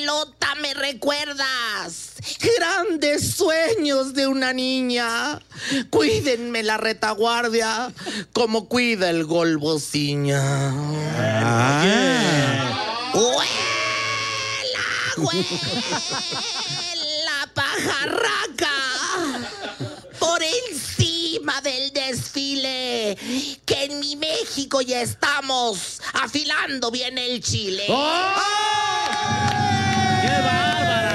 pelota me recuerdas. Grandes sueños de una niña. Cuídenme la retaguardia como cuida el golbociña. ¡Huela, pajarraca! Por encima del desfile, que en mi México ya estamos afilando bien el chile. ¡Oh! ¡Qué bárbara!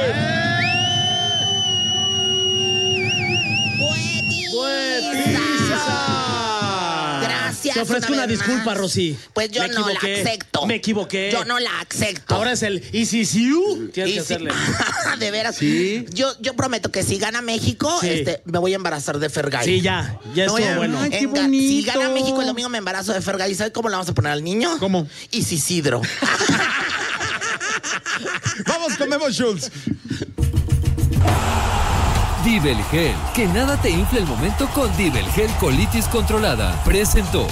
¡Poetisa! Gracias. Te ofrezco una disculpa, más. Rosy. Pues yo no la acepto. Me equivoqué. Yo no la acepto. Ahora es el y si tienes que hacerle. De veras. Sí. Yo prometo que si gana México, Sí. Me voy a embarazar de Fergay. Sí, ya estuvo bueno. Ay, qué bonito. Si gana México el domingo me embarazo de Fergay. ¿Sabes cómo le vamos a poner al niño? ¿Cómo? Isidro. Vamos con Memo Schultz. Divel Gel, que nada te infle el momento con Divel Gel Colitis Controlada. Presentó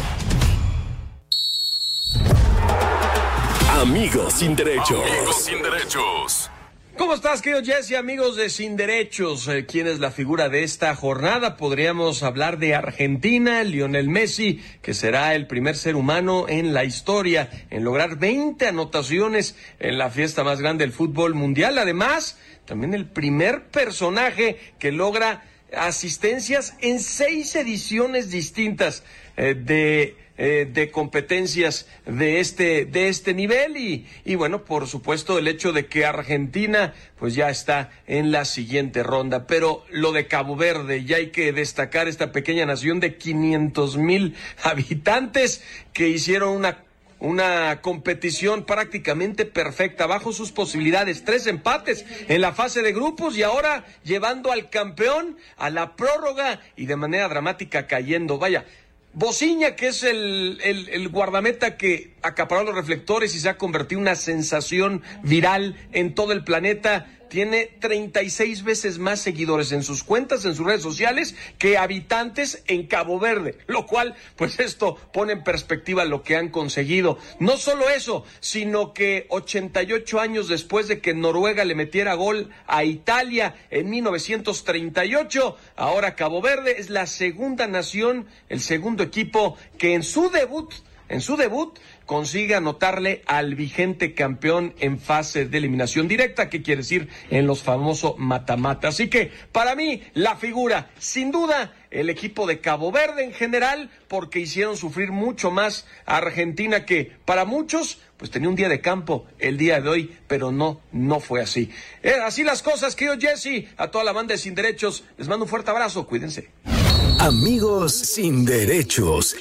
Amigos sin derecho. Amigos sin derechos. ¿Cómo estás, querido Jesse? Amigos de Sin Derechos, ¿quién es la figura de esta jornada? Podríamos hablar de Argentina, Lionel Messi, que será el primer ser humano en la historia en lograr 20 anotaciones en la fiesta más grande del fútbol mundial. Además, también el primer personaje que logra asistencias en 6 ediciones distintas de competencias de este nivel y bueno, por supuesto el hecho de que Argentina pues ya está en la siguiente ronda, pero lo de Cabo Verde, ya hay que destacar esta pequeña nación de 500,000 habitantes que hicieron una competición prácticamente perfecta, bajo sus posibilidades, 3 empates en la fase de grupos y ahora llevando al campeón a la prórroga y de manera dramática cayendo. Vaya, Bociña, que es el guardameta que acaparó los reflectores y se ha convertido en una sensación viral en todo el planeta, tiene 36 veces más seguidores en sus cuentas, en sus redes sociales, que habitantes en Cabo Verde, lo cual, pues esto pone en perspectiva lo que han conseguido. No solo eso, sino que 88 años después de que Noruega le metiera gol a Italia en 1938, ahora Cabo Verde es la segunda nación, el segundo equipo que en su debut consiga anotarle al vigente campeón en fase de eliminación directa, que quiere decir en los famosos mata-mata. Así que para mí la figura, sin duda, el equipo de Cabo Verde en general, porque hicieron sufrir mucho más a Argentina, que para muchos pues tenía un día de campo el día de hoy, pero no fue así. Así las cosas, querido Jesse. A toda la banda de Sin Derechos les mando un fuerte abrazo, cuídense. Amigos sin derechos.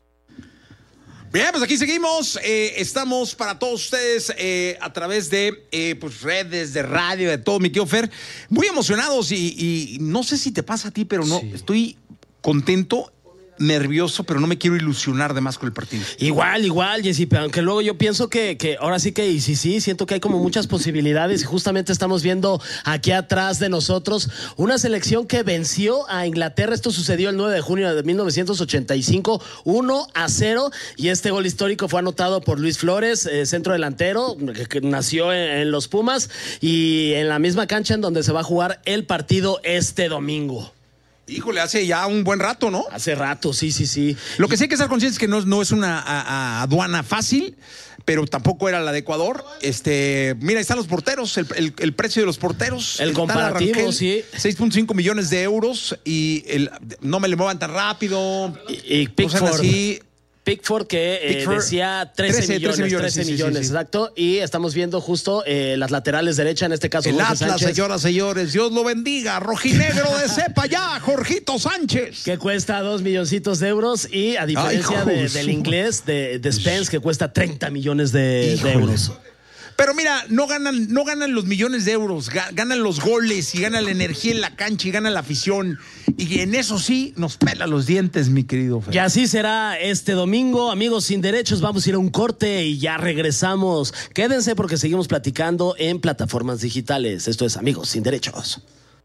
Bien, pues aquí seguimos. Estamos para todos ustedes a través de pues redes, de radio, de todo, mi tío Fer. Muy emocionados y no sé si te pasa a ti, pero no, estoy contento, nervioso, pero no me quiero ilusionar de más con el partido. Igual, Jessy, pero aunque luego yo pienso que ahora sí que, y sí, siento que hay como muchas posibilidades y justamente estamos viendo aquí atrás de nosotros una selección que venció a Inglaterra. Esto sucedió el 9 de junio de 1985, 1-0, y este gol histórico fue anotado por Luis Flores, centro delantero, que nació en los Pumas, y en la misma cancha en donde se va a jugar el partido este domingo. Híjole, hace ya un buen rato, ¿no? Hace rato, sí. Lo que sí hay que estar conscientes es que no es una aduana fácil, pero tampoco era la de Ecuador. Mira, ahí están los porteros, el precio de los porteros. El comparativo, Rangel, sí. 6.5 millones de euros y no me le muevan tan rápido. Y Pickford. Pickford que decía 13 millones, sí, exacto. Y estamos viendo justo las laterales derecha, en este caso el Jorge Atlas, Sánchez, señoras, Dios lo bendiga, rojinegro de cepa ya, Jorgito Sánchez. Que cuesta 2 milloncitos de euros, y a diferencia del inglés, de Spence, que cuesta 30 millones de euros. Pero mira, no ganan los millones de euros, ganan los goles y gana la energía en la cancha y gana la afición. Y en eso sí nos pela los dientes, mi querido Fer. Y así será este domingo, amigos sin derechos. Vamos a ir a un corte y ya regresamos. Quédense porque seguimos platicando en plataformas digitales. Esto es Amigos sin Derechos.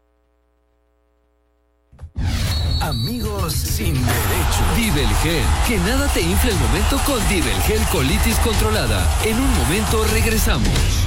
Amigos sin derechos. Divel Gel, que nada te infle el momento con Divel Gel Colitis Controlada. En un momento regresamos.